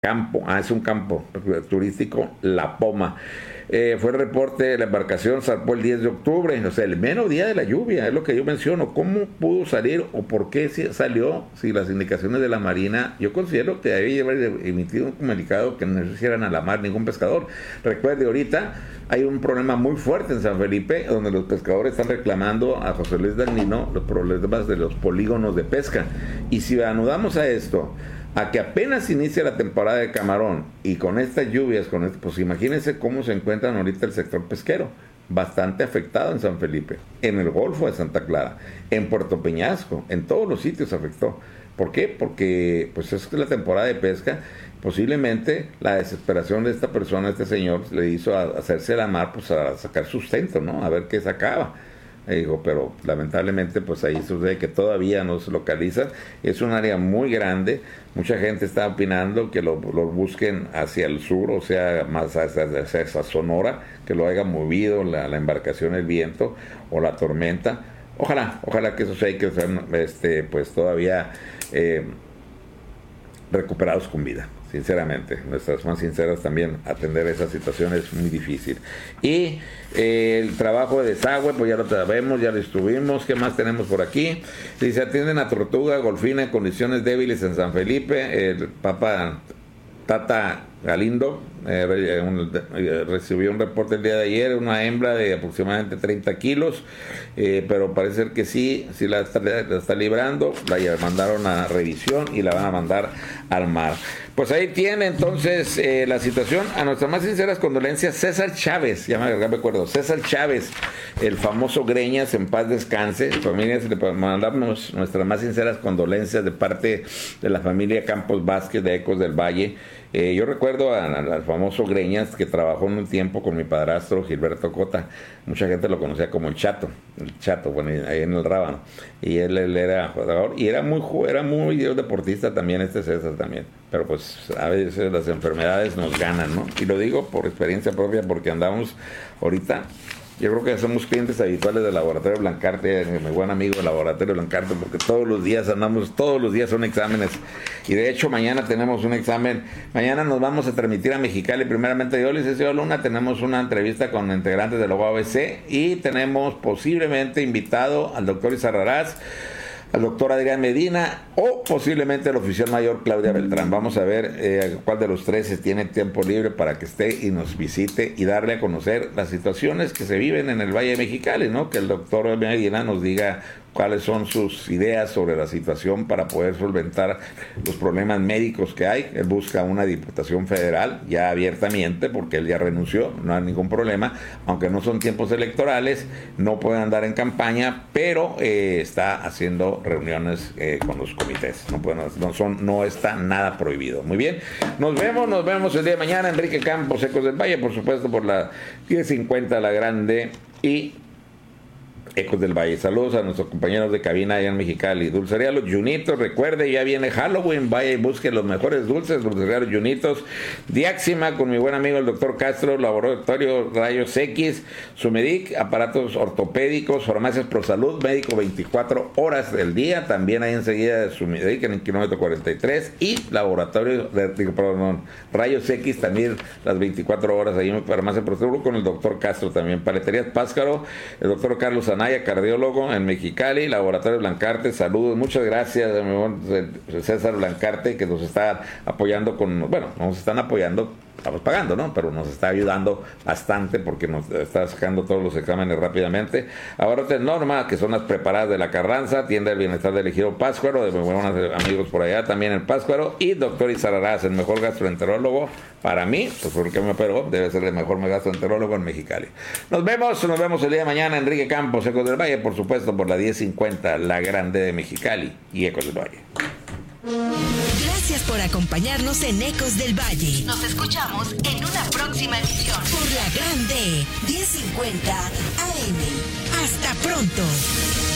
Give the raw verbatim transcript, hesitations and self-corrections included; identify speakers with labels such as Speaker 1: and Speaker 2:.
Speaker 1: Campo, ah, es un campo turístico, La Poma. Eh, fue el reporte, la embarcación zarpó el diez de octubre, o sea, el menos día de la lluvia, es lo que yo menciono. ¿Cómo pudo salir o por qué salió si las indicaciones de la Marina? Yo considero que debía haber emitido un comunicado que no hicieran a la mar ningún pescador. Recuerde, ahorita hay un problema muy fuerte en San Felipe, donde los pescadores están reclamando a José Luis Dagnino los problemas de los polígonos de pesca. Y si anudamos a esto, a que apenas inicia la temporada de camarón y con estas lluvias, con esto, pues imagínense cómo se encuentran ahorita el sector pesquero, bastante afectado en San Felipe, en el Golfo de Santa Clara, en Puerto Peñasco, en todos los sitios afectó. ¿Por qué? Porque pues es la temporada de pesca. Posiblemente la desesperación de esta persona, este señor, le hizo a hacerse a la mar, pues a sacar sustento, ¿no? A ver qué sacaba. E dijo, pero lamentablemente pues ahí sucede que todavía no se localiza. Es un área muy grande, mucha gente está opinando que lo, lo busquen hacia el sur, o sea, más hacia, hacia esa Sonora, que lo haya movido la, la embarcación, el viento o la tormenta. Ojalá, ojalá que eso sea y que sean este, pues todavía eh, recuperados con vida. Sinceramente, nuestras más sinceras también, atender esa situación es muy difícil. Y eh, el trabajo de desagüe, pues ya lo sabemos, ya lo estuvimos. ¿Qué más tenemos por aquí? Dice, atienden a tortuga golfina en condiciones débiles en San Felipe. El Papa Tata Galindo eh, un, eh, recibió un reporte el día de ayer, una hembra de aproximadamente treinta kilos, eh, pero parece ser que sí, sí la está, la está librando, la mandaron a revisión y la van a mandar al mar. Pues ahí tiene entonces eh, la situación. A nuestras más sinceras condolencias, César Chávez, ya me, ya me acuerdo, César Chávez, el famoso Greñas, en paz descanse. Familias, le mandamos nuestras más sinceras condolencias de parte de la familia Campos Vázquez de Ecos del Valle. Eh, yo recuerdo al famoso Greñas, que trabajó en un tiempo con mi padrastro Gilberto Cota. Mucha gente lo conocía como el Chato, el Chato, bueno, ahí en el Rábano. Y él, él era jugador y era muy era muy deportista también, este César también. Pero pues a veces las enfermedades nos ganan, ¿no? Y lo digo por experiencia propia, porque andamos ahorita. Yo creo que somos clientes habituales del Laboratorio Blancarte, mi buen amigo del Laboratorio Blancarte, porque todos los días andamos, todos los días son exámenes. Y de hecho mañana tenemos un examen. Mañana nos vamos a transmitir a Mexicali, primeramente yo, licenciado Luna, tenemos una entrevista con integrantes de la U A B C y tenemos posiblemente invitado al doctor Izarrarás, al doctor Adrián Medina o posiblemente al oficial mayor Claudia Beltrán. Vamos a ver eh, cuál de los tres tiene tiempo libre para que esté y nos visite y darle a conocer las situaciones que se viven en el Valle de Mexicali, ¿no? Que el doctor Medina nos diga cuáles son sus ideas sobre la situación para poder solventar los problemas médicos que hay. Él busca una diputación federal ya abiertamente, porque él ya renunció, no hay ningún problema, aunque no son tiempos electorales, no puede andar en campaña, pero eh, está haciendo reuniones eh, con los comités, no, pueden, no, son, no está nada prohibido. Muy bien, nos vemos, nos vemos el día de mañana. Enrique Campos, Ecos del Valle, por supuesto por la diez cincuenta La Grande y Ecos del Valle. Saludos a nuestros compañeros de cabina allá en Mexicali. Dulcería Los Junitos, recuerde, ya viene Halloween, vaya y busque los mejores dulces. Dulcería Los Junitos, Diáxima, con mi buen amigo el doctor Castro, Laboratorio Rayos X, Sumedic, aparatos ortopédicos, farmacias ProSalud, médico veinticuatro horas del día, también ahí enseguida de Sumedic en el kilómetro cuarenta y tres, y Laboratorio, de, perdón, Rayos X también las veinticuatro horas ahí en farmacia ProSalud con el doctor Castro también. Paleterías Páscaro, el doctor Carlos Anaya, cardiólogo en Mexicali. Laboratorio Blancarte, saludos, muchas gracias a mi buen César Blancarte, que nos está apoyando con, bueno, nos están apoyando, estamos pagando, ¿no? Pero nos está ayudando bastante porque nos está sacando todos los exámenes rápidamente. Ahora es Norma, que son las preparadas de la Carranza, tienda del bienestar del Ejido Pátzcuaro, de mis buenos amigos por allá también en Pátzcuaro, y doctor Izarrarás, el mejor gastroenterólogo para mí, pues porque me operó, debe ser el mejor gastroenterólogo en Mexicali. Nos vemos, nos vemos el día de mañana. Enrique Campos, Ecos del Valle, por supuesto, por la diez cincuenta, La Grande de Mexicali y Ecos del Valle.
Speaker 2: Gracias por acompañarnos en Ecos del Valle. Nos escuchamos en una próxima edición por La Grande diez cincuenta A M. Hasta pronto.